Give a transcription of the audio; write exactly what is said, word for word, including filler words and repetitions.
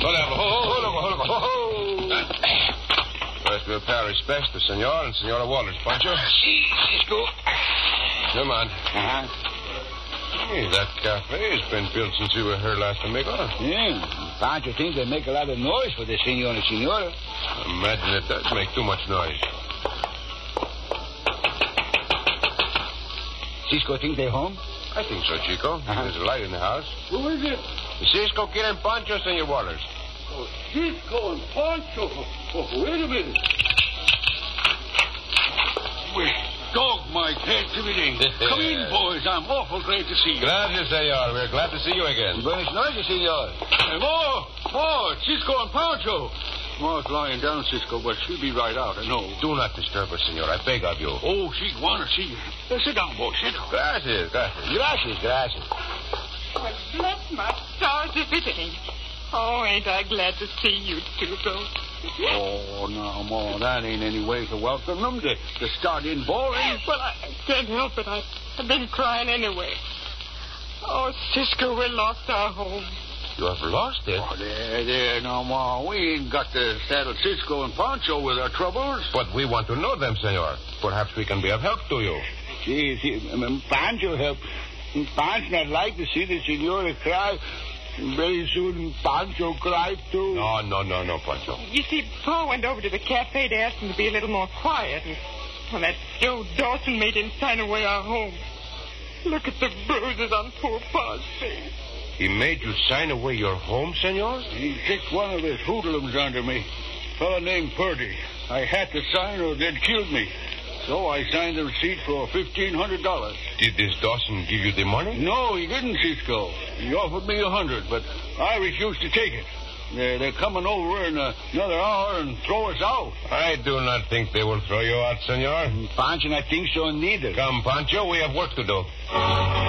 Hola, hola, hola, hola, hola. First, we'll pay our respects to Senor and Senora Walters, Pancho. Si, Cisco. Come on. Uh-huh. Hey, that cafe has been built since you were here last, amigo. Yeah. Pancho thinks they make a lot of noise for the Senor and Senora. I imagine it does make too much noise. Cisco think they're home? I think so, Chico. Uh-huh. There's a light in the house. Who is it? Cisco, Kid, and Pancho, Senor Walters. Oh, Cisco and Pancho. Oh, wait a minute. Well, dog my captivity. Come in, boys. I'm awful glad to see you. Gracias, Senor. We're glad to see you again. Buenas noches, Senor. Hey, more, more. Cisco and Pancho. Ma's lying down, Cisco, but she'll be right out, I know. Do not disturb her, Senor. I beg of you. Oh, she want to see you. Uh, sit down, boy. Sit down. Gracias, gracias. Gracias, gracias. Well, bless my stars if it ain't. Oh, ain't I glad to see you two, though. Oh, no, Ma, that ain't any way to welcome them. To, to start in bowling. Well, I can't help it. I, I've been crying anyway. Oh, Cisco, we lost our home. You have lost it? Oh, there, there, now, Ma. We ain't got to saddle Cisco and Pancho with our troubles. But we want to know them, Senor. Perhaps we can be of help to you. See, see, I mean, Pancho help. Pancho not like to see the Senora cry. Very soon, Pancho cried, too. No, no, no, no, Pancho. You see, Pa went over to the cafe to ask him to be a little more quiet. And, well, that Joe Dawson made him sign away our home. Look at the bruises on poor Pa's face. He made you sign away your home, Senor? He kicked one of his hoodlums under me. A fellow named Purdy. I had to sign or they'd killed me. So I signed the receipt for fifteen hundred dollars. Did this Dawson give you the money? No, he didn't, Cisco. He offered me a hundred, but I refused to take it. They're, they're coming over in uh, another hour and throw us out. I do not think they will throw you out, Senor. Pancho not think so neither. Come, Pancho, we have work to do.